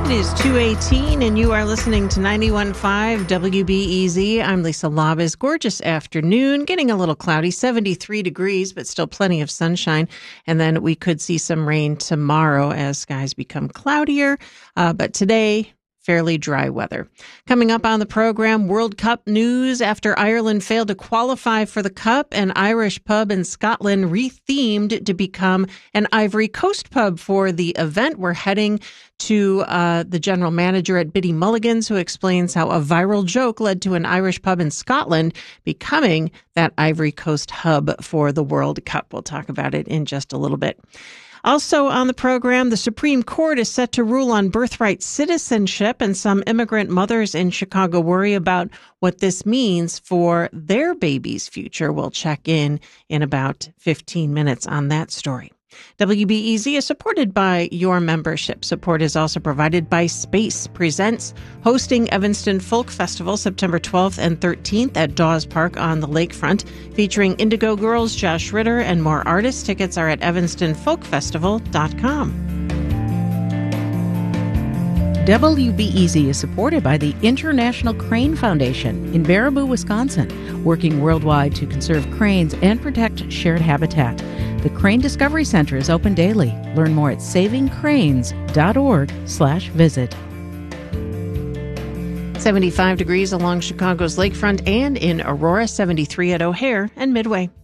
It is 2:18, and you are listening to 91.5 WBEZ. I'm Lisa Labas. Gorgeous afternoon, getting a little cloudy, 73 degrees, but still plenty of sunshine. And then we could see some rain tomorrow as skies become cloudier. But today, fairly dry weather. Coming up on the program, World Cup news. After Ireland failed to qualify for the Cup, an Irish pub in Scotland rethemed to become an Ivory Coast pub for the event. We're heading to the general manager at Biddy Mulligan's, who explains how a viral joke led to an Irish pub in Scotland becoming that Ivory Coast hub for the World Cup. We'll talk about it in just a little bit. Also on the program, the Supreme Court is set to rule on birthright citizenship, and some immigrant mothers in Chicago worry about what this means for their baby's future. We'll check in about 15 minutes on that story. WBEZ is supported by your membership. Support is also provided by Space Presents, hosting Evanston Folk Festival September 12th and 13th at Dawes Park on the lakefront, featuring Indigo Girls, Josh Ritter, and more artists. Tickets are at evanstonfolkfestival.com. WBEZ is supported by the International Crane Foundation in Baraboo, Wisconsin, working worldwide to conserve cranes and protect shared habitat. The Crane Discovery Center is open daily. Learn more at savingcranes.org/visit. 75 degrees along Chicago's lakefront and in Aurora, 73 at O'Hare and Midway.